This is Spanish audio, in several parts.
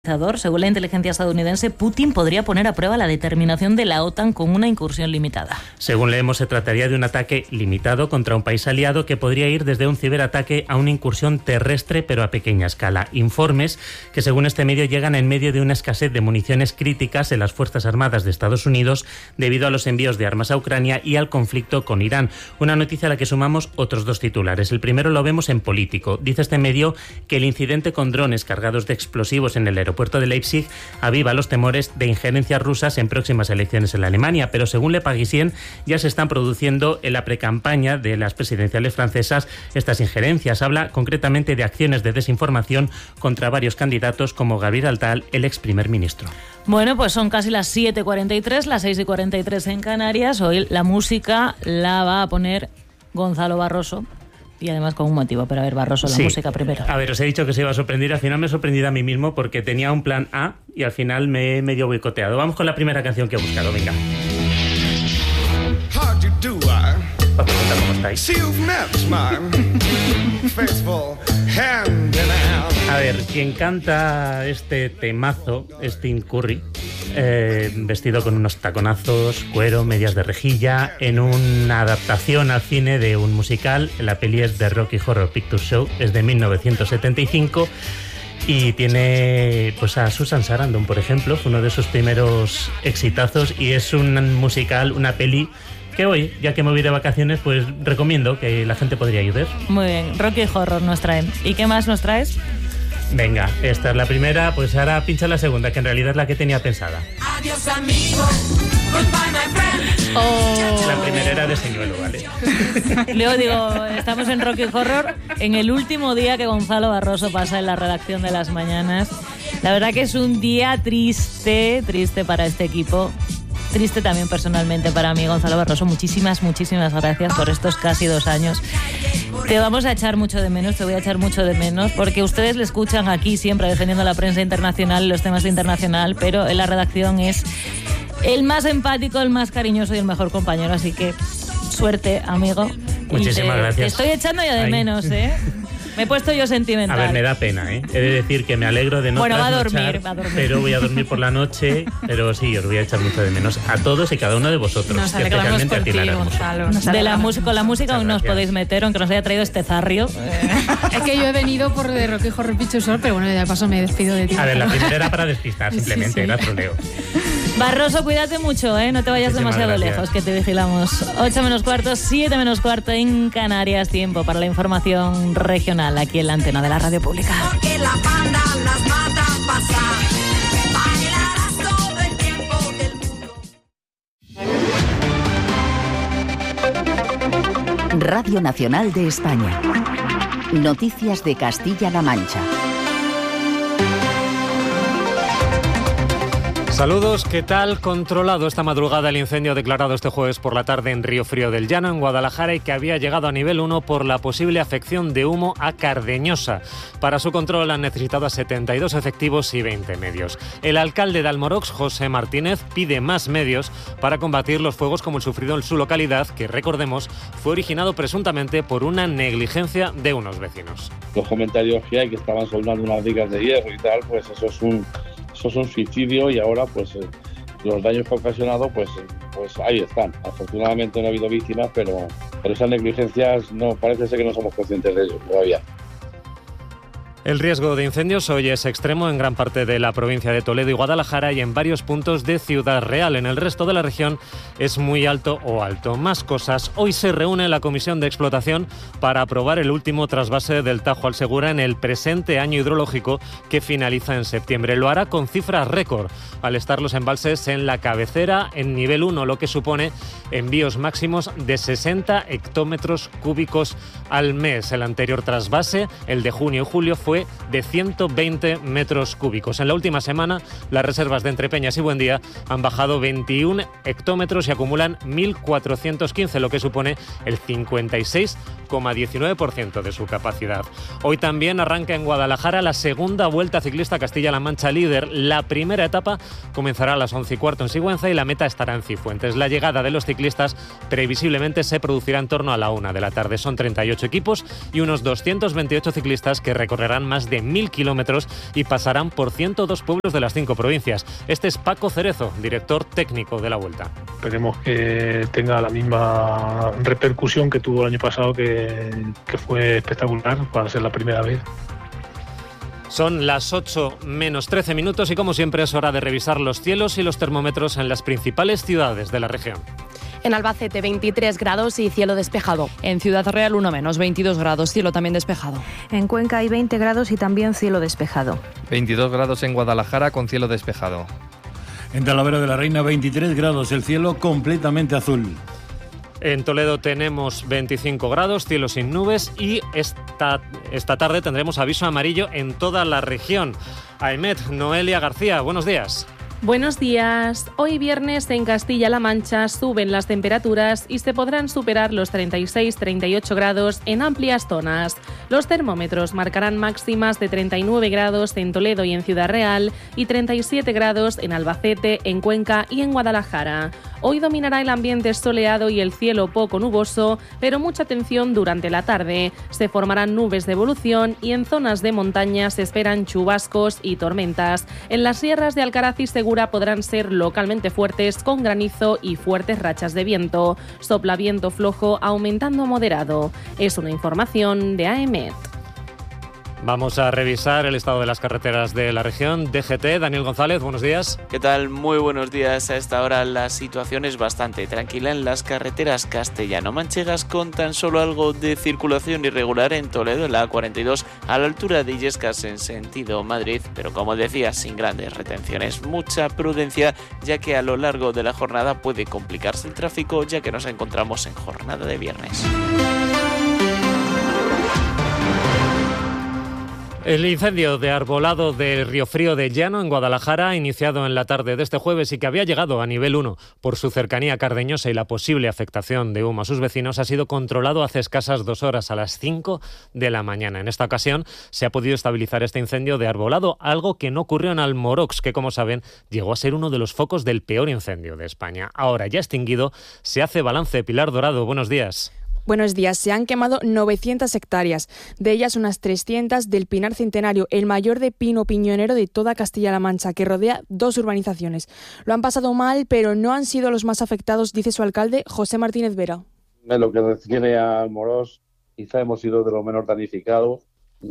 Según la inteligencia estadounidense, Putin podría poner a prueba la determinación de la OTAN con una incursión limitada. Según leemos, se trataría de un ataque limitado contra un país aliado que podría ir desde un ciberataque a una incursión terrestre, pero a pequeña escala. Informes que, según este medio, llegan en medio de una escasez de municiones críticas en las Fuerzas Armadas de Estados Unidos debido a los envíos de armas a Ucrania y al conflicto con Irán. Una noticia a la que sumamos otros dos titulares. El primero lo vemos en Político. Dice este medio que el incidente con drones cargados de explosivos en el aeropuerto de Leipzig aviva los temores de injerencias rusas en próximas elecciones en la Alemania, pero según Le Parisien ya se están produciendo en la precampaña de las presidenciales francesas estas injerencias. Habla concretamente de acciones de desinformación contra varios candidatos como Gabriel Attal, el ex primer ministro. Bueno, pues son casi las 7:43, las 6:43 en Canarias. Hoy la música la va a poner Gonzalo Barroso. Y además con un motivo, pero a ver, Barroso, la música primero. A ver, os he dicho que se iba a sorprender, al final me he sorprendido a mí mismo porque tenía un plan A y al final me he medio boicoteado. Vamos con la primera canción que he buscado, venga. Para preguntar cómo estáis. A ver, quien canta este temazo es Tim Curry, vestido con unos taconazos, cuero, medias de rejilla, en una adaptación al cine de un musical. La peli es The Rocky Horror Picture Show, es de 1975 y tiene pues a Susan Sarandon, por ejemplo, fue uno de sus primeros exitazos y es un musical, una peli que hoy, ya que me voy de vacaciones, pues recomiendo que la gente podría ir a ver. Muy bien, Rocky Horror nos trae. ¿Y qué más nos traes? Venga, esta es la primera, pues ahora pincha la segunda, que en realidad es la que tenía pensada. Adiós, amigo. Goodbye, my friend. Oh. La primera era de señuelo, ¿vale? Luego digo, estamos en Rocky Horror, en el último día que Gonzalo Barroso pasa en la redacción de Las Mañanas. La verdad que es un día triste para este equipo. Triste también personalmente para mí, Gonzalo Barroso. Muchísimas gracias por estos casi 2 años. Te vamos a echar mucho de menos, te voy a echar mucho de menos, porque ustedes le escuchan aquí siempre defendiendo la prensa internacional, los temas de internacional, pero en la redacción es el más empático, el más cariñoso y el mejor compañero. Así que suerte, amigo. Muchísimas gracias. Te estoy echando ya de menos, ¿eh? Me he puesto yo sentimental. A ver, me da pena, ¿eh? He de decir que me alegro de no trasnochar, va a dormir. Pero voy a dormir por la noche, pero sí, os voy a echar mucho de menos a todos y cada uno de vosotros. Nos alegramos por ti, Gonzalo. Con la música aún no os podéis meter, aunque nos haya traído este zarrio. Es que yo he venido por de Rocky Horror Picture Show, pero bueno, de paso me despido de ti. A ver, la primera era para despistar, simplemente, era troleo. Barroso, cuídate mucho, ¿eh? No te vayas demasiado lejos, que te vigilamos. 8 menos cuarto, 7 menos cuarto en Canarias. Tiempo para la información regional aquí en la antena de la radio pública. Porque la banda las mata pasar. Bailarás todo el tiempo del mundo. Radio Nacional de España. Noticias de Castilla-La Mancha. Saludos, ¿qué tal? Controlado esta madrugada el incendio declarado este jueves por la tarde en Río Frío del Llano, en Guadalajara, y que había llegado a nivel 1 por la posible afección de humo a Cardeñosa. Para su control han necesitado a 72 efectivos y 20 medios. El alcalde de Almorox, José Martínez, pide más medios para combatir los fuegos como el sufrido en su localidad, que, recordemos, fue originado presuntamente por una negligencia de unos vecinos. Los comentarios que hay, que estaban soldando unas vigas de hierro y tal, pues eso es un suicidio, y ahora pues los daños que ha ocasionado pues ahí están. Afortunadamente no ha habido víctimas, pero esas negligencias no parece ser que no somos conscientes de ello todavía. El riesgo de incendios hoy es extremo en gran parte de la provincia de Toledo y Guadalajara y en varios puntos de Ciudad Real. En el resto de la región es muy alto o alto. Más cosas. Hoy se reúne la Comisión de Explotación para aprobar el último trasvase del Tajo al Segura en el presente año hidrológico que finaliza en septiembre. Lo hará con cifras récord, al estar los embalses en la cabecera en nivel 1, lo que supone envíos máximos de 60 hectómetros cúbicos al mes. El anterior trasvase, el de junio y julio, fue de 120 metros cúbicos. En la última semana, las reservas de Entrepeñas y Buendía han bajado 21 hectómetros y acumulan 1.415, lo que supone el 56,19% de su capacidad. Hoy también arranca en Guadalajara la segunda Vuelta Ciclista Castilla-La Mancha Líder. La primera etapa comenzará a las 11:15 en Sigüenza y la meta estará en Cifuentes. La llegada de los ciclistas previsiblemente se producirá en torno a la 1 de la tarde. Son 38 equipos y unos 228 ciclistas que recorrerán recorrerán más de 1.000 kilómetros y pasarán por 102 pueblos de las 5 provincias. Este es Paco Cerezo, director técnico de la Vuelta. Esperemos que tenga la misma repercusión que tuvo el año pasado, que fue espectacular para ser la primera vez. Son las 8 menos 13 minutos y como siempre es hora de revisar los cielos y los termómetros en las principales ciudades de la región. En Albacete 23 grados y cielo despejado. En Ciudad Real 1 menos, 22 grados, cielo también despejado. En Cuenca hay 20 grados y también cielo despejado. 22 grados en Guadalajara con cielo despejado. En Talavera de la Reina 23 grados, el cielo completamente azul. En Toledo tenemos 25 grados, cielo sin nubes y esta tarde tendremos aviso amarillo en toda la región. Aimet, Noelia García, buenos días. Buenos días. Hoy viernes en Castilla-La Mancha suben las temperaturas y se podrán superar los 36-38 grados en amplias zonas. Los termómetros marcarán máximas de 39 grados en Toledo y en Ciudad Real y 37 grados en Albacete, en Cuenca y en Guadalajara. Hoy dominará el ambiente soleado y el cielo poco nuboso, pero mucha atención durante la tarde. Se formarán nubes de evolución y en zonas de montaña se esperan chubascos y tormentas. En las sierras de Alcaraz y Segura podrán ser localmente fuertes con granizo y fuertes rachas de viento. Sopla viento flojo aumentando a moderado. Es una información de AEMET. Vamos a revisar el estado de las carreteras de la región. DGT, Daniel González, buenos días. ¿Qué tal? Muy buenos días. A esta hora la situación es bastante tranquila en las carreteras castellano-manchegas, con tan solo algo de circulación irregular en Toledo, en la A42, a la altura de Illescas en sentido Madrid, pero como decía, sin grandes retenciones. Mucha prudencia, ya que a lo largo de la jornada puede complicarse el tráfico, ya que nos encontramos en jornada de viernes. El incendio de arbolado de Riofrío de Llano, en Guadalajara, iniciado en la tarde de este jueves y que había llegado a nivel 1 por su cercanía cardeñosa y la posible afectación de humo a sus vecinos, ha sido controlado hace escasas 2 horas, a las 5 de la mañana. En esta ocasión se ha podido estabilizar este incendio de arbolado, algo que no ocurrió en Almorox, que, como saben, llegó a ser uno de los focos del peor incendio de España. Ahora ya extinguido, se hace balance. Pilar Dorado, buenos días. Buenos días. Se han quemado 900 hectáreas, de ellas unas 300 del Pinar Centenario, el mayor de pino piñonero de toda Castilla-La Mancha, que rodea 2 urbanizaciones. Lo han pasado mal, pero no han sido los más afectados, dice su alcalde, José Martínez Vera. En lo que refiere a Almorox, quizá hemos sido de lo menos damnificados,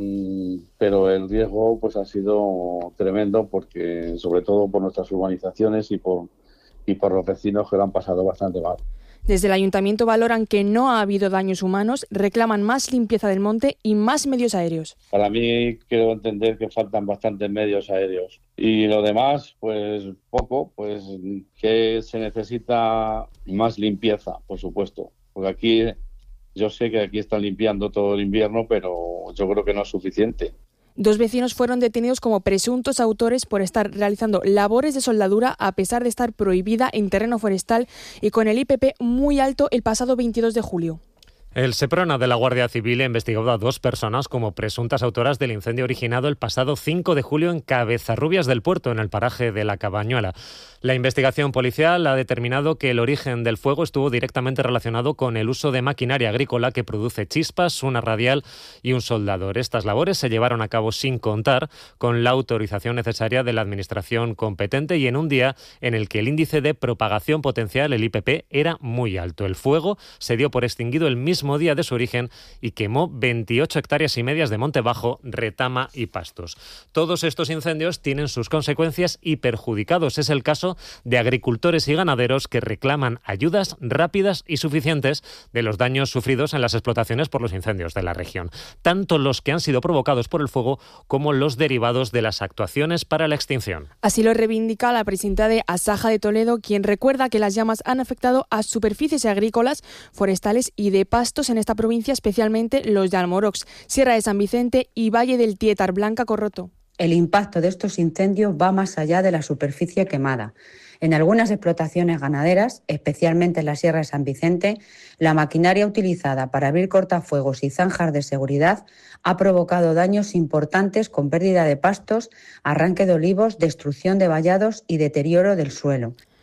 pero el riesgo pues ha sido tremendo, porque sobre todo por nuestras urbanizaciones y por los vecinos, que lo han pasado bastante mal. Desde el ayuntamiento valoran que no ha habido daños humanos, reclaman más limpieza del monte y más medios aéreos. Para mí, quiero entender que faltan bastantes medios aéreos. Y lo demás, pues poco, pues que se necesita más limpieza, por supuesto. Porque aquí, yo sé que aquí están limpiando todo el invierno, pero yo creo que no es suficiente. 2 vecinos fueron detenidos como presuntos autores por estar realizando labores de soldadura a pesar de estar prohibida en terreno forestal y con el IPP muy alto el pasado 22 de julio. El Seprona de la Guardia Civil ha investigado a 2 personas como presuntas autoras del incendio originado el pasado 5 de julio en Cabezarrubias del Puerto, en el paraje de La Cabañuela. La investigación policial ha determinado que el origen del fuego estuvo directamente relacionado con el uso de maquinaria agrícola que produce chispas, una radial y un soldador. Estas labores se llevaron a cabo sin contar con la autorización necesaria de la administración competente y en un día en el que el índice de propagación potencial, el IPP, era muy alto. El fuego se dio por extinguido el mismo día de su origen y quemó 28 hectáreas y medias de monte bajo, retama y pastos. Todos estos incendios tienen sus consecuencias y perjudicados. Es el caso de agricultores y ganaderos que reclaman ayudas rápidas y suficientes de los daños sufridos en las explotaciones por los incendios de la región, tanto los que han sido provocados por el fuego como los derivados de las actuaciones para la extinción. Así lo reivindica la presidenta de Asaja de Toledo, quien recuerda que las llamas han afectado a superficies agrícolas, forestales y de pastos en esta provincia, especialmente los de Almorox, Sierra de San Vicente y Valle del Tietar, Blanca Corroto. El impacto de estos incendios va más allá de la superficie quemada. En algunas explotaciones ganaderas, especialmente en la Sierra de San Vicente, la maquinaria utilizada para abrir cortafuegos y zanjas de seguridad ha provocado daños importantes con pérdida de pastos, arranque de olivos, destrucción de vallados y deterioro del suelo.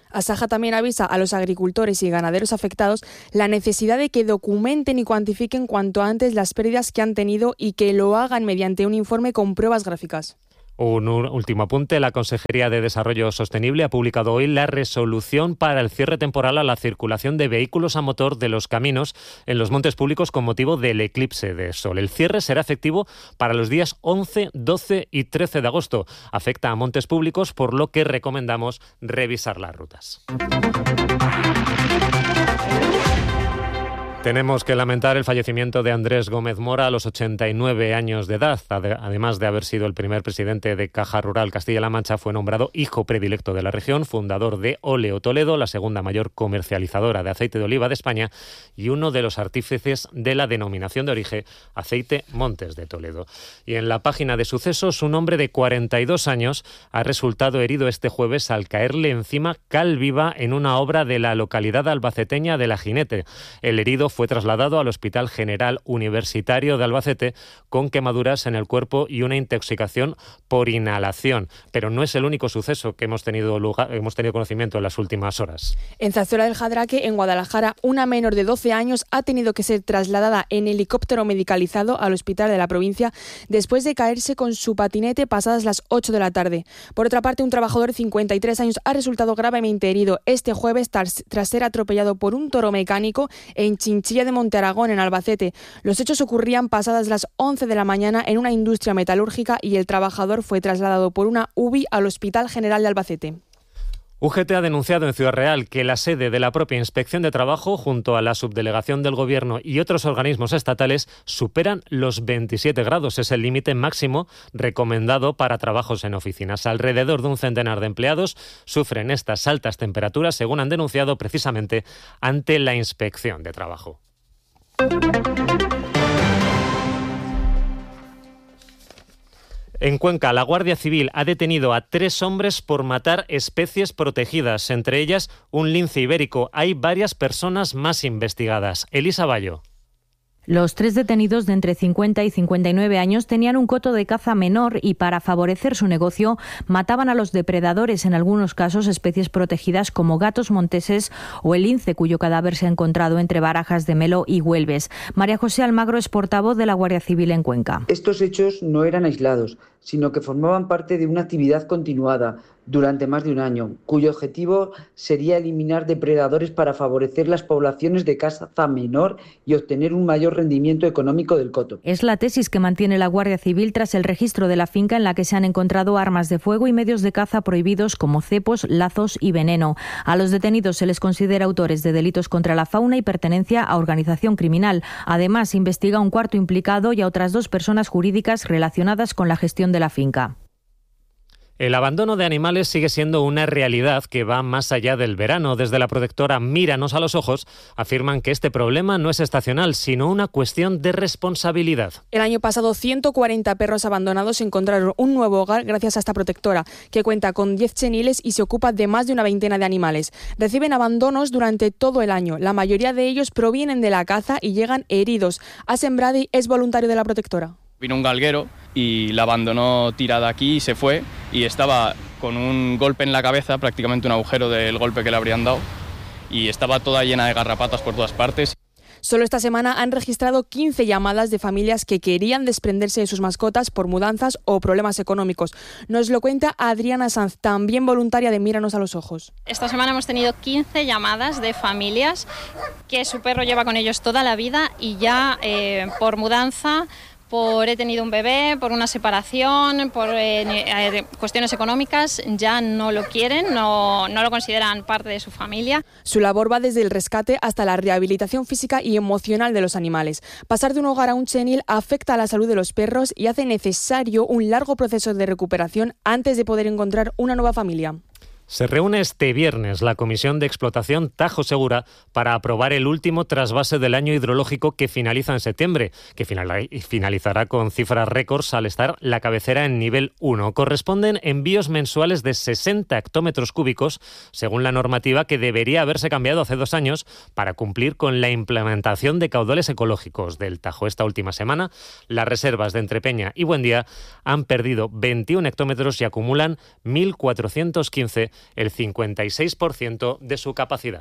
Asaja también avisa a los agricultores y ganaderos afectados la necesidad de que documenten y cuantifiquen cuanto antes las pérdidas que han tenido y que lo hagan mediante un informe con pruebas gráficas. Un último apunte. La Consejería de Desarrollo Sostenible ha publicado hoy la resolución para el cierre temporal a la circulación de vehículos a motor de los caminos en los montes públicos con motivo del eclipse de sol. El cierre será efectivo para los días 11, 12 y 13 de agosto. Afecta a montes públicos, por lo que recomendamos revisar las rutas. Tenemos que lamentar el fallecimiento de Andrés Gómez Mora a los 89 años de edad. Además de haber sido el primer presidente de Caja Rural Castilla-La Mancha, fue nombrado hijo predilecto de la región, fundador de Óleo Toledo, la segunda mayor comercializadora de aceite de oliva de España, y uno de los artífices de la denominación de origen Aceite Montes de Toledo. Y en la página de sucesos, un hombre de 42 años ha resultado herido este jueves al caerle encima cal viva en una obra de la localidad albaceteña de La Jinete. El herido fue trasladado al Hospital General Universitario de Albacete con quemaduras en el cuerpo y una intoxicación por inhalación. Pero no es el único suceso que hemos tenido conocimiento en las últimas horas. En Zarzuela del Jadraque, en Guadalajara, una menor de 12 años ha tenido que ser trasladada en helicóptero medicalizado al hospital de la provincia después de caerse con su patinete pasadas las 8 de la tarde. Por otra parte, un trabajador de 53 años ha resultado gravemente herido este jueves tras ser atropellado por un toro mecánico en Chinchilla de Monte Aragón, en Albacete. Los hechos ocurrían pasadas las 11 de la mañana en una industria metalúrgica y el trabajador fue trasladado por una UBI al Hospital General de Albacete. UGT ha denunciado en Ciudad Real que la sede de la propia Inspección de Trabajo, junto a la subdelegación del Gobierno y otros organismos estatales, superan los 27 grados. Es el límite máximo recomendado para trabajos en oficinas. Alrededor de un centenar de empleados sufren estas altas temperaturas, según han denunciado precisamente ante la Inspección de Trabajo. En Cuenca, la Guardia Civil ha detenido a 3 hombres por matar especies protegidas, entre ellas un lince ibérico. Hay varias personas más investigadas. Elisa Bayo. Los 3 detenidos de entre 50 y 59 años tenían un coto de caza menor y, para favorecer su negocio, mataban a los depredadores, en algunos casos especies protegidas como gatos monteses o el lince, cuyo cadáver se ha encontrado entre Barajas de Melo y Huelves. María José Almagro es portavoz de la Guardia Civil en Cuenca. Estos hechos no eran aislados, sino que formaban parte de una actividad continuada durante más de un año, cuyo objetivo sería eliminar depredadores para favorecer las poblaciones de caza menor y obtener un mayor rendimiento económico del coto. Es la tesis que mantiene la Guardia Civil tras el registro de la finca, en la que se han encontrado armas de fuego y medios de caza prohibidos como cepos, lazos y veneno. A los detenidos se les considera autores de delitos contra la fauna y pertenencia a organización criminal. Además, investiga un cuarto implicado y a otras 2 personas jurídicas relacionadas con la gestión de la finca. El abandono de animales sigue siendo una realidad que va más allá del verano. Desde la protectora Míranos a los Ojos afirman que este problema no es estacional, sino una cuestión de responsabilidad. El año pasado, 140 perros abandonados encontraron un nuevo hogar gracias a esta protectora, que cuenta con 10 cheniles y se ocupa de más de una veintena de animales. Reciben abandonos durante todo el año. La mayoría de ellos provienen de la caza y llegan heridos. Asem Brady es voluntario de la protectora. Vino un galguero y la abandonó tirada aquí y se fue, y estaba con un golpe en la cabeza, prácticamente un agujero del golpe que le habrían dado, y estaba toda llena de garrapatas por todas partes. Solo esta semana han registrado 15 llamadas de familias que querían desprenderse de sus mascotas por mudanzas o problemas económicos. Nos lo cuenta Adriana Sanz, también voluntaria de Míranos a los Ojos. Esta semana hemos tenido 15 llamadas de familias que su perro lleva con ellos toda la vida y ya por mudanza, por he tenido un bebé, por una separación, por cuestiones económicas, ya no lo quieren, no lo consideran parte de su familia. Su labor va desde el rescate hasta la rehabilitación física y emocional de los animales. Pasar de un hogar a un chenil afecta a la salud de los perros y hace necesario un largo proceso de recuperación antes de poder encontrar una nueva familia. Se reúne este viernes la Comisión de Explotación Tajo Segura para aprobar el último trasvase del año hidrológico, que finaliza en septiembre, que finalizará con cifras récords al estar la cabecera en nivel 1. Corresponden envíos mensuales de 60 hectómetros cúbicos, según la normativa que debería haberse cambiado hace 2 años para cumplir con la implementación de caudales ecológicos del Tajo. Esta última semana, las reservas de Entrepeña y Buendía han perdido 21 hectómetros y acumulan 1.415 el 56% de su capacidad.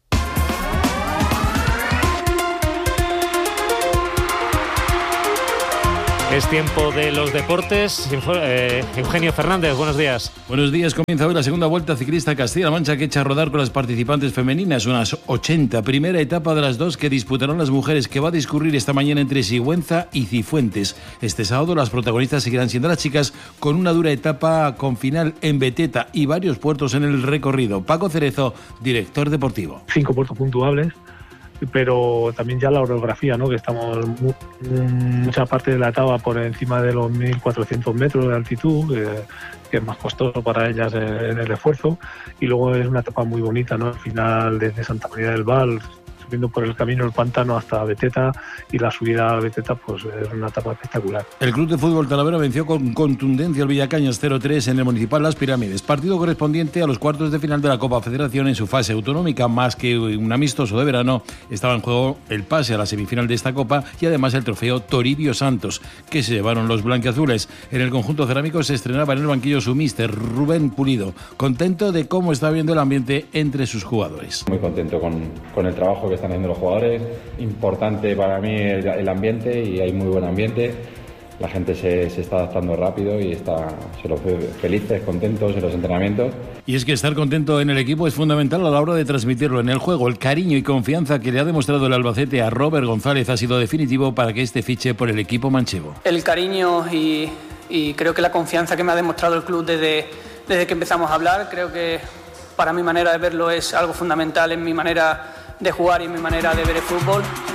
Es tiempo de los deportes. Eugenio Fernández, buenos días. Buenos días. Comienza hoy la segunda Vuelta Ciclista Castilla-La Mancha, que echa a rodar con las participantes femeninas, unas 80. Primera etapa de las 2 que disputarán las mujeres, que va a discurrir esta mañana entre Sigüenza y Cifuentes. Este sábado las protagonistas seguirán siendo las chicas, con una dura etapa con final en Beteta y varios puertos en el recorrido. Paco Cerezo, director deportivo. 5 puertos puntuables, pero también ya la orografía, ¿no? Que estamos mucha parte de la etapa por encima de los 1.400 metros de altitud, que es más costoso para ellas en el esfuerzo, y luego es una etapa muy bonita, ¿no? Al final, desde Santa María del Val, subiendo por el camino del pantano hasta Beteta, y la subida a Beteta pues es una etapa espectacular. El Club de Fútbol Talavera venció con contundencia al Villacañas 0-3 en el Municipal Las Pirámides, partido correspondiente a los cuartos de final de la Copa Federación en su fase autonómica. Más que un amistoso de verano, estaba en juego el pase a la semifinal de esta Copa y además el trofeo Toribio Santos, que se llevaron los blanquiazules. En el conjunto cerámico se estrenaba en el banquillo su míster, Rubén Pulido, contento de cómo está viendo el ambiente entre sus jugadores. Muy contento con el trabajo que están haciendo los jugadores. Importante para mí el ambiente, y hay muy buen ambiente. La gente se está adaptando rápido y se los ve felices, contentos en los entrenamientos. Y es que estar contento en el equipo es fundamental a la hora de transmitirlo en el juego. El cariño y confianza que le ha demostrado el Albacete a Robert González ha sido definitivo para que este fiche por el equipo manchego. El cariño y creo que la confianza que me ha demostrado el club desde que empezamos a hablar, creo que para mi manera de verlo es algo fundamental en mi manera de jugar y en mi manera de ver el fútbol.